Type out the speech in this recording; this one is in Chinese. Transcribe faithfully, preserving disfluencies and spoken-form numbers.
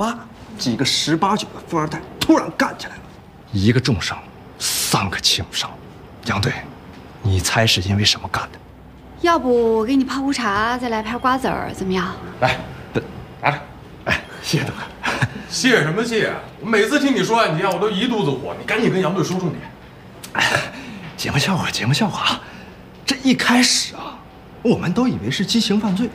吧，几个十八九的富二代突然干起来了，一个重伤，三个轻伤。杨队，你猜是因为什么干的？ 要不我给你泡壶茶，再来盘瓜子儿，怎么样？ 来，拿着。哎，谢谢大哥。谢什么谢啊！我每次听你说案件，我都一肚子火。你赶紧跟杨队说重点。 哎，节目效果，节目效果啊！这一开始啊，我们都以为是激情犯罪。